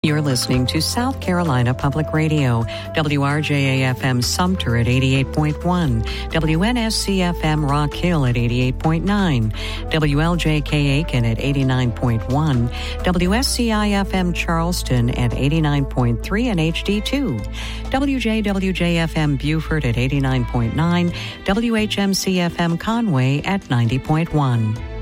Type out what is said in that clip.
You're listening to South Carolina Public Radio, WRJA-FM Sumter at 88.1, WNSC-FM Rock Hill at 88.9, WLJK Aiken at 89.1, WSCI-FM Charleston at 89.3 and HD2, WJWJ-FM Beaufort at 89.9, WHMC-FM Conway at 90.1.